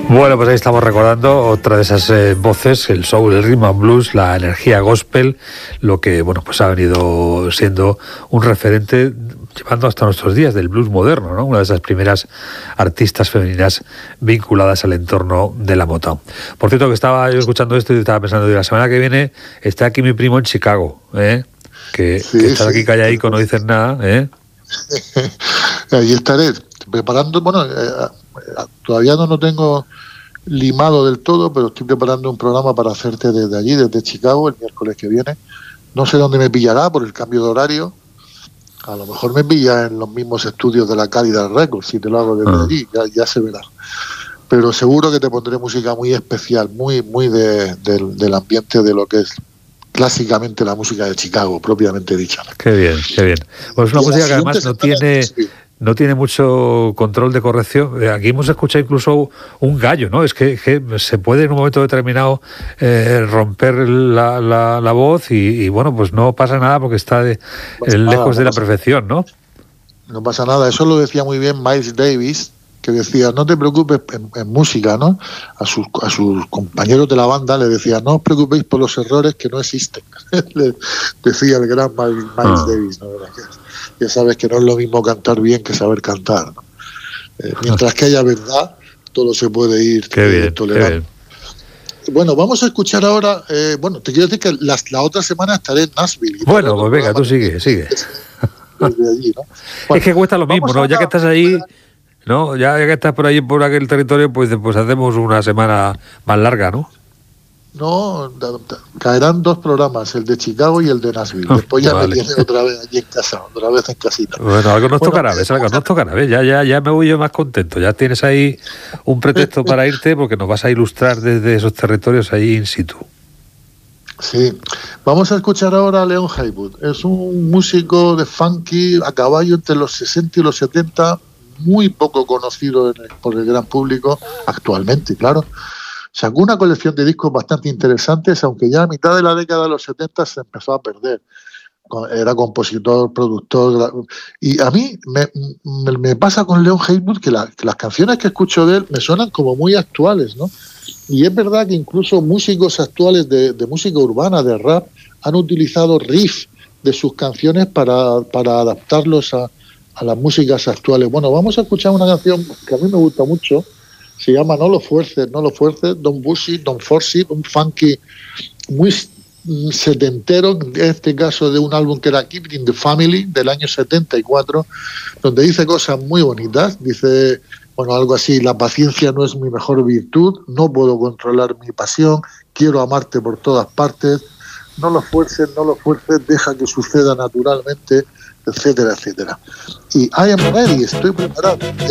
Bueno, pues ahí estamos recordando otra de esas voces, el soul, el rhythm and blues, la energía gospel, lo que, bueno, pues ha venido siendo un referente, llevando hasta nuestros días, del blues moderno, ¿no? Una de esas primeras artistas femeninas vinculadas al entorno de la Motown. Por cierto, que estaba yo escuchando esto y estaba pensando, la semana que viene está aquí mi primo en Chicago, que estás aquí calladico, no dices nada, Ahí estaré preparando, todavía no lo tengo limado del todo, pero estoy preparando un programa para hacerte desde allí, desde Chicago, el miércoles que viene. No sé dónde me pillará por el cambio de horario. A lo mejor me pilla en los mismos estudios de la Calidad Records, si te lo hago desde allí, ya se verá. Pero seguro que te pondré música muy especial, muy del ambiente de lo que es clásicamente la música de Chicago, propiamente dicha. Qué bien, qué bien. Pues una música que además no tiene mucho control de corrección. Aquí hemos escuchado incluso un gallo, ¿no? Es que se puede en un momento determinado romper la voz y bueno, pues no pasa nada porque está lejos de la perfección, ¿no? No pasa nada. Eso lo decía muy bien Miles Davis, que decía, no te preocupes en música, ¿no? A sus compañeros de la banda le decía, no os preocupéis por los errores que no existen. Le decía el gran Miles Davis, ¿no? Ya sabes que no es lo mismo cantar bien que saber cantar, ¿no? Mientras que haya verdad, todo se puede ir tolerando. Bueno, vamos a escuchar ahora, te quiero decir que la otra semana estaré en Nashville. Bueno, pues venga, tú sigue. Desde allí, ¿no? Es que cuesta lo mismo, ¿no? Ya que estás ahí, ¿no? Ya que estás por ahí, por aquel territorio, pues hacemos una semana más larga, ¿no? No, caerán 2 programas, el de Chicago y el de Nashville. Después ya me tienen otra vez allí en casa, otra vez en casita. Bueno, algo nos tocará, ¿ves? Ya me voy yo más contento. Ya tienes ahí un pretexto para irte porque nos vas a ilustrar desde esos territorios ahí in situ. Sí. Vamos a escuchar ahora a Leon Haywood. Es un músico de funky a caballo entre los 60 y los 70, muy poco conocido por el gran público actualmente, claro. Sacó una colección de discos bastante interesantes, aunque ya a mitad de la década de los 70 se empezó a perder. Era compositor, productor, y a mí me pasa con Leon Haywood que las canciones que escucho de él me suenan como muy actuales, ¿no? Y es verdad que incluso músicos actuales de música urbana, de rap, han utilizado riffs de sus canciones para adaptarlos a las músicas actuales. Bueno, vamos a escuchar una canción que a mí me gusta mucho. Se llama No lo fuerces, Don't Push It, Don't Force It, un funky muy setentero, en este caso de un álbum que era Keep It in the Family, del año 74, donde dice cosas muy bonitas, dice, algo así, la paciencia no es mi mejor virtud, no puedo controlar mi pasión, quiero amarte por todas partes, no lo fuerces, deja que suceda naturalmente, etcétera, etcétera. Y I am ready, estoy preparado.